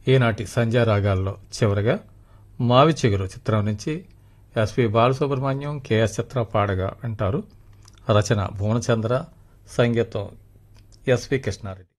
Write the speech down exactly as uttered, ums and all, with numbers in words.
ఈనాటి సంధ్యా రాగాల్లో చివరగా మావి చిగురు చిత్రం నుంచి ఎస్పి బాలసుబ్రహ్మణ్యం, కెఎస్ చిత్ర పాడగా వింటారు. రచన భువనచంద్ర, సంగీతం ఎస్వి కృష్ణారెడ్డి.